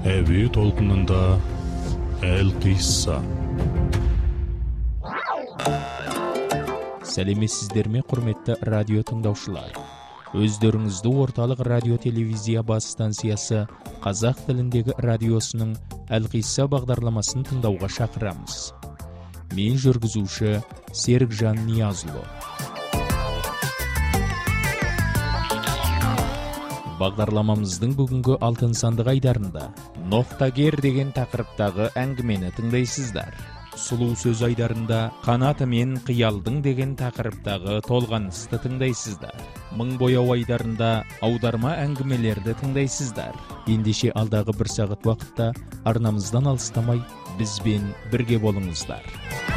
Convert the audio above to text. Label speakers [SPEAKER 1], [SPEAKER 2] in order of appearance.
[SPEAKER 1] Әуе толқынында Әл-Қисса.
[SPEAKER 2] Сәлеметсіздер ме, құрметті радио тыңдаушылар? Өздеріңізді орталық радио телевизия бас станциясы қазақ тіліндегі радиосының Әл-Қисса бағдарламасын тыңдауға шақырамыз. Мен жүргізуші Серікжан Ниязұлы. Бағдарламамыздың бүгінгі алтын сандық айдарында Ноқтагер деген тақырыптағы әңгімені тыңдайсыздар. Сұлу сөз айдарында Қанаты мен қиялдың деген тақырыптағы толғанысты тыңдайсыздар. Мың бояу айдарында аударма әңгімелерді тыңдайсыздар. Ендеше алдағы бір сағат уақытта арнамыздан алыстамай бізбен бірге болыңыздар.